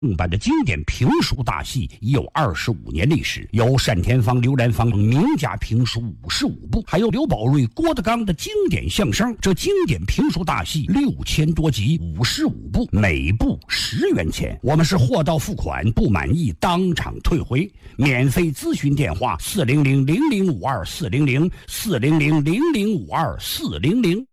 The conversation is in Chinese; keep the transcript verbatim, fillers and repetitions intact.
正版的经典评书大戏已有二十五年历史，有单田芳、刘兰芳名家评书五十五部，还有刘宝瑞、郭德纲的经典相声。这经典评书大戏六千多集，五十五部，每部十元钱。我们是货到付款，不满意当场退回。免费咨询电话：四零零零零五二四零零四零零零零五二四零零。